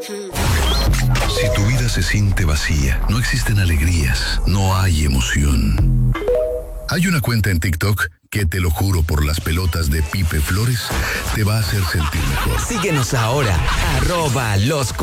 Si tu vida se siente vacía, no existen alegrías, no hay emoción. Hay una cuenta en TikTok que, te lo juro por las pelotas de Pipe Flores, te va a hacer sentir mejor. Síguenos ahora, @los